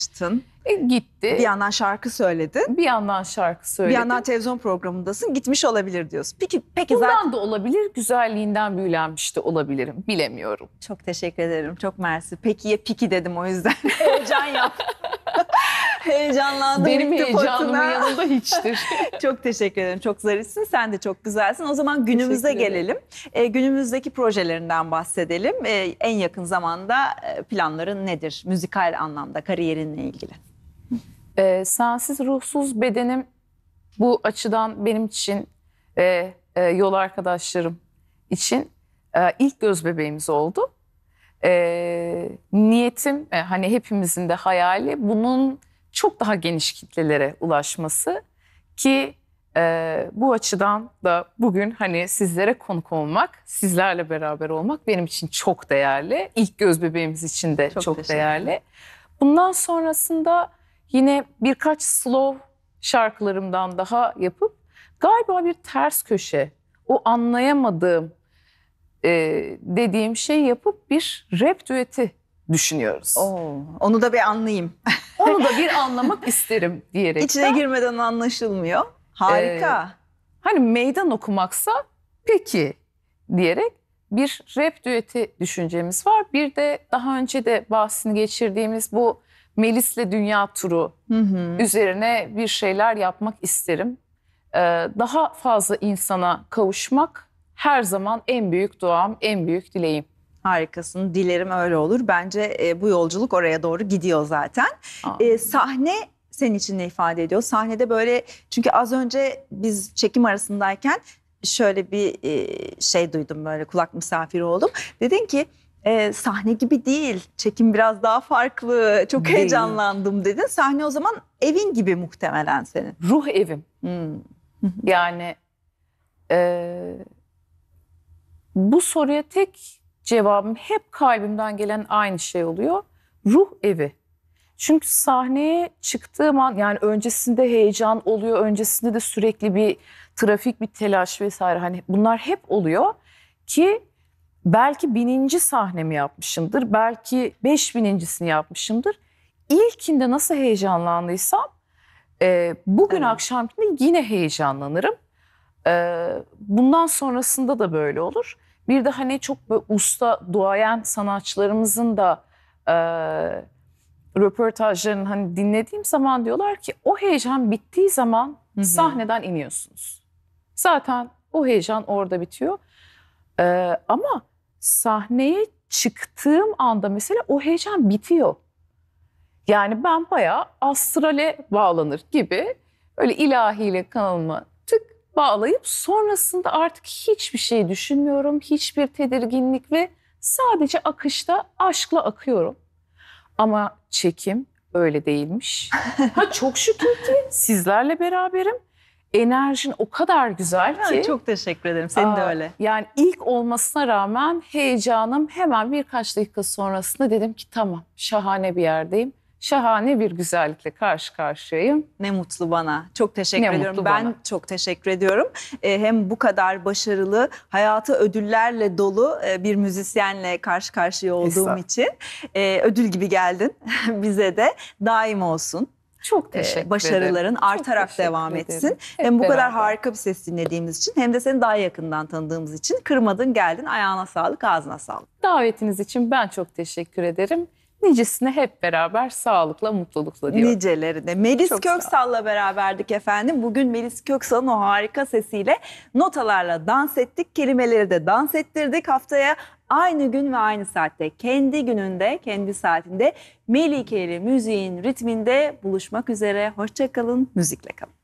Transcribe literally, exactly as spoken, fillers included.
E, gitti. Bir yandan şarkı söyledin. Bir yandan şarkı Bir söyledim. yandan televizyon programındasın. Gitmiş olabilir diyorsun. Peki, peki Bundan zaten... da olabilir, güzelliğinden büyülenmiş de olabilirim. Bilemiyorum. Çok teşekkür ederim. Çok mersi. Peki ya piki dedim o yüzden. Heyecan yap. Heyecanlandım. Benim iltifatına. heyecanımın yanında hiçtir. Çok teşekkür ederim. Çok zarifsin. Sen de çok güzelsin. O zaman günümüze Teşekkür ederim. gelelim. E, günümüzdeki projelerinden bahsedelim. E, en yakın zamanda e, planların nedir? Müzikal anlamda kariyerinle ilgili. Ee, sensiz ruhsuz bedenim bu açıdan benim için ve e, yol arkadaşlarım için e, ilk göz bebeğimiz oldu. E, niyetim e, hani hepimizin de hayali bunun çok daha geniş kitlelere ulaşması ki e, bu açıdan da bugün hani sizlere konuk olmak, sizlerle beraber olmak benim için çok değerli. İlk göz bebeğimiz için de Çok çok, teşekkür değerli. Bundan sonrasında yine birkaç slow şarkılarımdan daha yapıp galiba bir ters köşe, o anlayamadığım e, dediğim şey yapıp bir rap düeti düşünüyoruz. Oo, onu da bir anlayayım. Onu da bir anlamak isterim diyerek. İçine girmeden anlaşılmıyor. Harika. Ee, Hani meydan okumaksa peki diyerek bir rap düeti düşüncemiz var. Bir de daha önce de bahsini geçirdiğimiz bu Melis'le Dünya Turu Hı hı. üzerine bir şeyler yapmak isterim. Ee, daha fazla insana kavuşmak her zaman en büyük duam, en büyük dileğim. Harikasın. Dilerim öyle olur. Bence e, bu yolculuk oraya doğru gidiyor zaten. Aa. E, sahne senin için ne ifade ediyor? Sahnede böyle, çünkü az önce biz çekim arasındayken şöyle bir e, şey duydum, böyle kulak misafiri oldum. Dedin ki e, sahne gibi değil, çekim biraz daha farklı, çok Değil. heyecanlandım dedin. Sahne o zaman evin gibi muhtemelen senin. Ruh evim. Hmm. Yani e, bu soruya tek cevabım hep kalbimden gelen aynı şey oluyor. Ruh evi. Çünkü sahneye çıktığım an, yani öncesinde heyecan oluyor, öncesinde de sürekli bir trafik, bir telaş vesaire, hani bunlar hep oluyor ki belki bininci sahnemi yapmışımdır, belki beş binincisini yapmışımdır. İlkinde nasıl heyecanlandıysam e, bugün Evet. akşamkinde yine heyecanlanırım. E, bundan sonrasında da böyle olur. Bir de hani çok böyle usta, duayen sanatçılarımızın da e, röportajlarını hani dinlediğim zaman diyorlar ki o heyecan bittiği zaman Hı hı. sahneden iniyorsunuz. Zaten o heyecan orada bitiyor. Ee, ama sahneye çıktığım anda mesela o heyecan bitiyor. Yani ben bayağı astrale bağlanır gibi öyle ilahiyle kanalıma tık bağlayıp sonrasında artık hiçbir şey düşünmüyorum. Hiçbir tedirginlik ve sadece akışta aşkla akıyorum. Ama çekim öyle değilmiş. Ha, çok şükür ki sizlerle beraberim. Enerjin o kadar güzel ki. Ha, çok teşekkür ederim. Senin de Aa, öyle. Yani ilk olmasına rağmen heyecanım, hemen birkaç dakika sonrasında dedim ki tamam, şahane bir yerdeyim. Şahane bir güzellikle karşı karşıyayım. Ne mutlu bana. Çok teşekkür Ne ediyorum. mutlu Ben bana. çok teşekkür ediyorum. Ee, hem bu kadar başarılı, hayatı ödüllerle dolu e, bir müzisyenle karşı karşıya olduğum Estağfurullah. için e, ödül gibi geldin bize de. Daim olsun. Çok Ee, teşekkür başarıların ederim. Çok artarak teşekkür devam ederim. etsin. Hep Hem bu kadar beraber. harika bir ses dinlediğimiz için, hem de seni daha yakından tanıdığımız için kırmadın, geldin. Ayağına sağlık, ağzına sağlık. Davetiniz için ben çok teşekkür ederim. Nicesine hep beraber sağlıkla, mutlulukla diyorum. Nicelerine. Melis Çok sağ ol. Köksal'la beraberdik efendim. Bugün Melis Köksal'ın o harika sesiyle notalarla dans ettik. Kelimeleri de dans ettirdik. Haftaya aynı gün ve aynı saatte, kendi gününde, kendi saatinde Melike'li müziğin ritminde buluşmak üzere. Hoşça kalın, müzikle kalın.